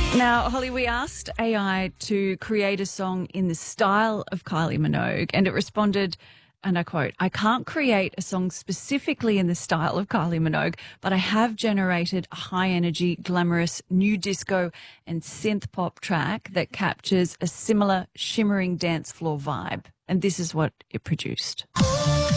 Now, Holly, we asked AI to create a song in the style of Kylie Minogue, and it responded, and I quote, "I can't create a song specifically in the style of Kylie Minogue, but I have generated a high-energy, glamorous, new disco and synth pop track that captures a similar shimmering dance floor vibe." And this is what it produced.